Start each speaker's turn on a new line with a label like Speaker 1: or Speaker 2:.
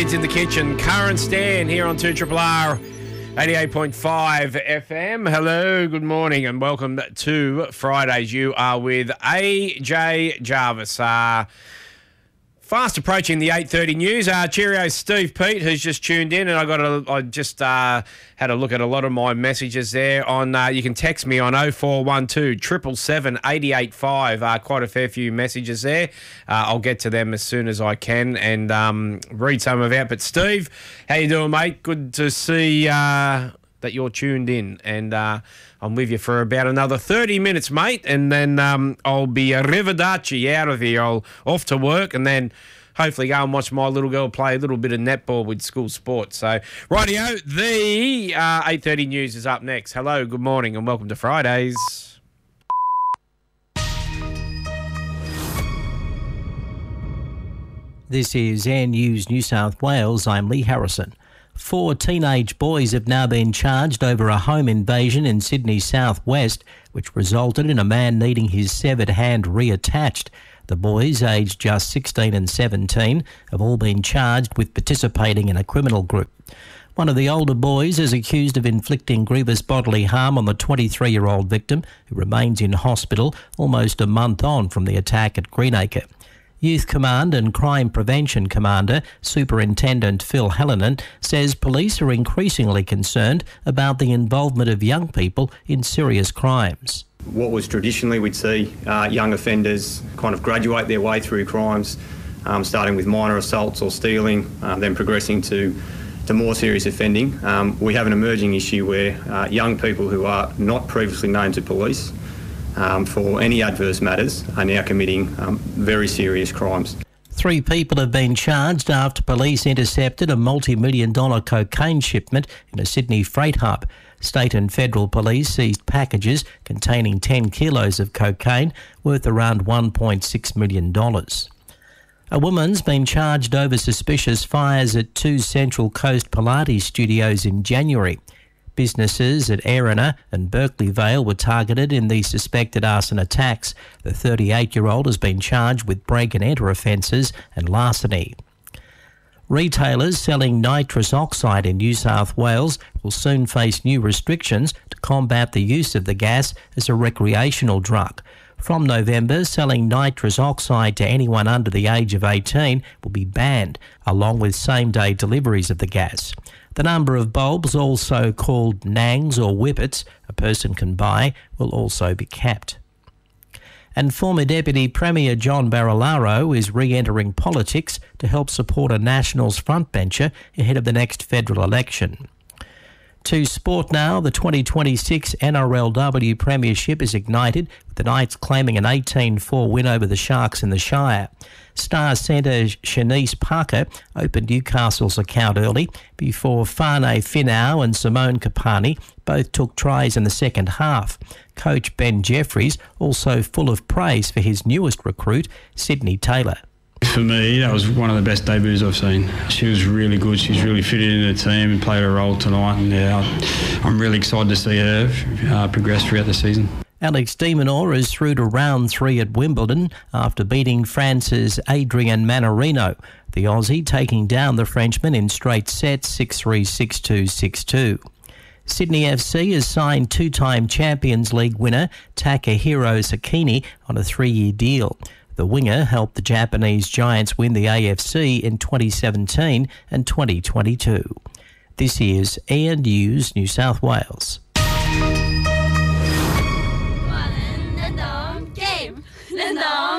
Speaker 1: It's in the kitchen. Current Stand here on 2RRR 88.5 FM. Hello, good morning, and welcome to Fridays. You are with AJ Jarvis. Fast approaching the 8:30 news. Cheerio, Steve Pete, who's just tuned in, and I just had a look at a lot of my messages there. On you can text me on 0412 777 885. Quite a fair few messages there. I'll get to them as soon as I can and read some of it. But Steve, how you doing, mate? Good to see that you're tuned in, and I'm with you for about another 30 minutes, mate, and then I'll be arrivederci out of here. I'll off to work, and then hopefully go and watch my little girl play a little bit of netball with school sports. So, rightio, the 8:30 news is up next. Hello, good morning, and welcome to Fridays.
Speaker 2: This is Air News New South Wales. I'm Lee Harrison. 4 teenage boys have now been charged over a home invasion in Sydney's southwest, which resulted in a man needing his severed hand reattached. The boys, aged just 16 and 17, have all been charged with participating in a criminal group. One of the older boys is accused of inflicting grievous bodily harm on the 23-year-old victim, who remains in hospital almost a month on from the attack at Greenacre. Youth Command and Crime Prevention Commander Superintendent Phil Hallinan says police are increasingly concerned about the involvement of young people in serious crimes.
Speaker 3: What was traditionally we'd see young offenders kind of graduate their way through crimes, starting with minor assaults or stealing, then progressing to more serious offending. We have an emerging issue where young people who are not previously known to police for any adverse matters are now committing very serious crimes.
Speaker 2: 3 people have been charged after police intercepted a multi-million-dollar cocaine shipment in a Sydney freight hub. State and federal police seized packages containing 10 kilos of cocaine worth around $1.6 million. A woman's been charged over suspicious fires at 2 Central Coast Pilates studios in January. Businesses at Erina and Berkeley Vale were targeted in the suspected arson attacks. The 38-year-old has been charged with break-and-enter offences and larceny. Retailers selling nitrous oxide in New South Wales will soon face new restrictions to combat the use of the gas as a recreational drug. From November, selling nitrous oxide to anyone under the age of 18 will be banned, along with same-day deliveries of the gas. The number of bulbs, also called nangs or whippets, a person can buy will also be capped. And former Deputy Premier John Barilaro is re-entering politics to help support a Nationals frontbencher ahead of the next federal election. To sport now, the 2026 NRLW Premiership is ignited, with the Knights claiming an 18-4 win over the Sharks in the Shire. Star centre Shanice Parker opened Newcastle's account early before Fane Finau and Simone Kapani both took tries in the second half. Coach Ben Jeffries also full of praise for his newest recruit, Sydney Taylor.
Speaker 4: For me, that was one of the best debuts I've seen. She was really good. She's really fitted into the team and played a role tonight. And I'm really excited to see her progress throughout the season.
Speaker 2: Alex de Minaur is through to round 3 at Wimbledon after beating France's Adrian Mannarino. The Aussie taking down the Frenchman in straight sets 6-3, 6-2, 6-2. Sydney FC has signed 2-time Champions League winner Takahiro Sakini on a 3-year deal. The winger helped the Japanese Giants win the AFC in 2017 and 2022. This is Air News New South Wales.